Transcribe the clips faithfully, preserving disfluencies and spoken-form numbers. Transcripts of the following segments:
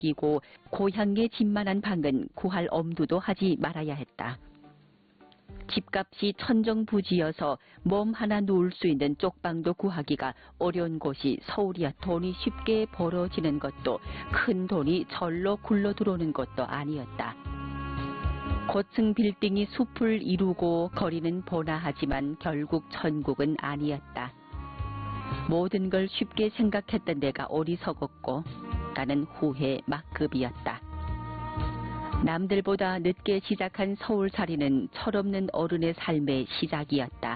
끼고 고향의 집만한 방은 구할 엄두도 하지 말아야 했다. 집값이 천정부지여서 몸 하나 누울 수 있는 쪽방도 구하기가 어려운 곳이 서울이야. 돈이 쉽게 벌어지는 것도 큰 돈이 절로 굴러 들어오는 것도 아니었다. 고층 빌딩이 숲을 이루고 거리는 보나하지만 결국 천국은 아니었다. 모든 걸 쉽게 생각했던 내가 어리석었고 나는 후회 막급이었다. 남들보다 늦게 시작한 서울살이는 철없는 어른의 삶의 시작이었다.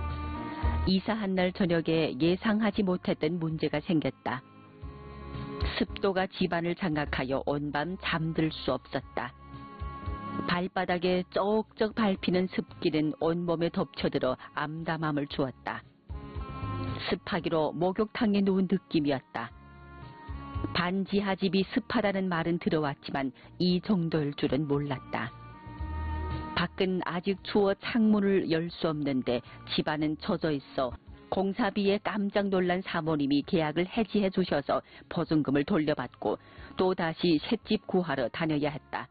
이사한 날 저녁에 예상하지 못했던 문제가 생겼다. 습도가 집안을 장악하여 온밤 잠들 수 없었다. 발바닥에 쩍쩍 밟히는 습기는 온몸에 덮쳐들어 암담함을 주었다. 습하기로 목욕탕에 누운 느낌이었다. 반지하 집이 습하다는 말은 들어왔지만 이 정도일 줄은 몰랐다. 밖은 아직 추워 창문을 열 수 없는데 집안은 젖어 있어 공사비에 깜짝 놀란 사모님이 계약을 해지해 주셔서 보증금을 돌려받고 또다시 셋집 구하러 다녀야 했다.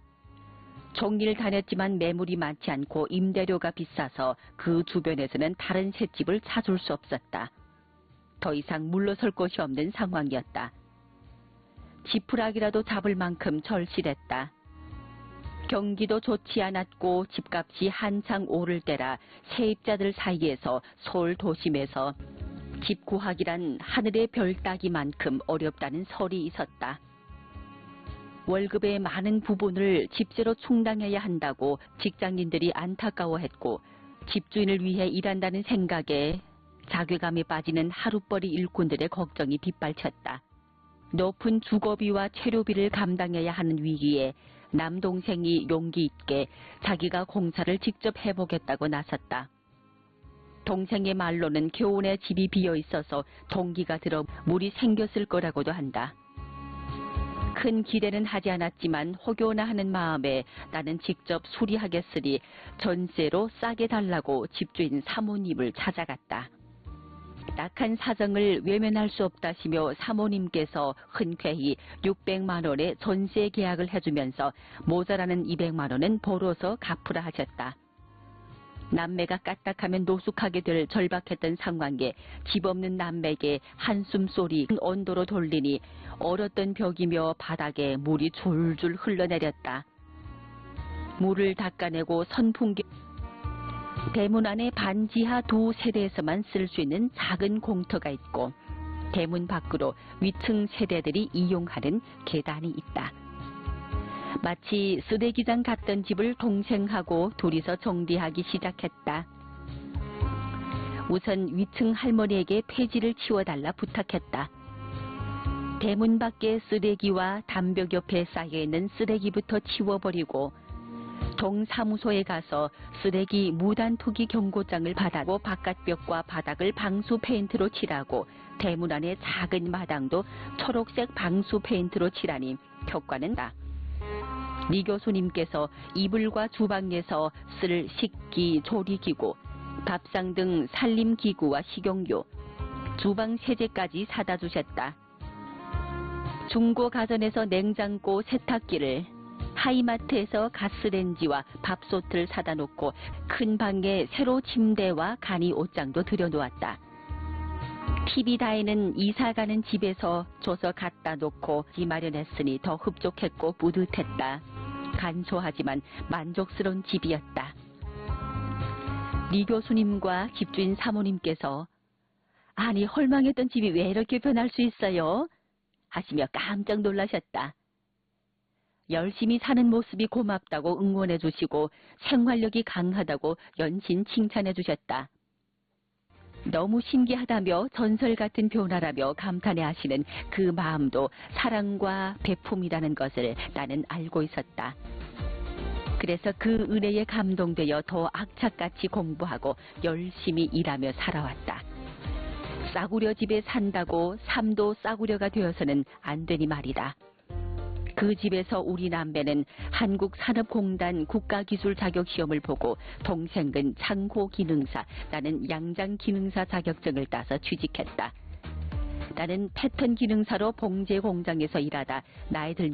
종일 다녔지만 매물이 많지 않고 임대료가 비싸서 그 주변에서는 다른 셋집을 찾을 수 없었다. 더 이상 물러설 곳이 없는 상황이었다. 지푸라기라도 잡을 만큼 절실했다. 경기도 좋지 않았고 집값이 한창 오를 때라 세입자들 사이에서 서울 도심에서 집 구하기란 하늘의 별 따기만큼 어렵다는 설이 있었다. 월급의 많은 부분을 집세로 충당해야 한다고 직장인들이 안타까워했고 집주인을 위해 일한다는 생각에 자괴감에 빠지는 하루벌이 일꾼들의 걱정이 빗발쳤다. 높은 주거비와 체류비를 감당해야 하는 위기에 남동생이 용기 있게 자기가 공사를 직접 해보겠다고 나섰다. 동생의 말로는 교원에 집이 비어 있어서 동기가 들어 물이 생겼을 거라고도 한다. 큰 기대는 하지 않았지만 혹여나 하는 마음에 나는 직접 수리하겠으니 전세로 싸게 달라고 집주인 사모님을 찾아갔다. 낙한 사정을 외면할 수 없다시며 사모님께서 흔쾌히 육백만 원의 전세 계약을 해주면서 모자라는 이백만 원은 벌어서 갚으라 하셨다. 남매가 까딱하면 노숙하게 될 절박했던 상황에 집 없는 남매에게 한숨소리 온도로 돌리니 얼었던 벽이며 바닥에 물이 줄줄 흘러내렸다. 물을 닦아내고 선풍기 대문 안에 반지하 두 세대에서만 쓸 수 있는 작은 공터가 있고 대문 밖으로 위층 세대들이 이용하는 계단이 있다. 마치 쓰레기장 갔던 집을 동생하고 둘이서 정리하기 시작했다. 우선 위층 할머니에게 폐지를 치워달라 부탁했다. 대문 밖에 쓰레기와 담벽 옆에 쌓여있는 쓰레기부터 치워버리고 동사무소에 가서 쓰레기 무단 투기 경고장을 받았고 바깥벽과 바닥을 방수 페인트로 칠하고 대문 안의 작은 마당도 초록색 방수 페인트로 칠하니 효과는 나. 리 교수님께서 이불과 주방에서 쓸 식기, 조리기구, 밥상 등 살림기구와 식용유, 주방 세제까지 사다 주셨다. 중고 가전에서 냉장고, 세탁기를, 하이마트에서 가스레인지와 밥솥을 사다 놓고 큰 방에 새로 침대와 간이 옷장도 들여놓았다. 티비 다이는 이사가는 집에서 줘서 갖다 놓고 마련했으니 더 흡족했고 뿌듯했다. 간소하지만 만족스러운 집이었다. 리 교수님과 집주인 사모님께서 아니 헐망했던 집이 왜 이렇게 변할 수 있어요? 하시며 깜짝 놀라셨다. 열심히 사는 모습이 고맙다고 응원해 주시고 생활력이 강하다고 연신 칭찬해 주셨다. 너무 신기하다며 전설 같은 변화라며 감탄해 하시는 그 마음도 사랑과 배품이라는 것을 나는 알고 있었다. 그래서 그 은혜에 감동되어 더 악착같이 공부하고 열심히 일하며 살아왔다. 싸구려 집에 산다고 삶도 싸구려가 되어서는 안 되니 말이다. 그 집에서 우리 남매는 한국산업공단 국가기술 자격시험을 보고 동생은 창고기능사, 나는 양장기능사 자격증을 따서 취직했다. 나는 패턴 기능사로 봉제 공장에서 일하다 나이 들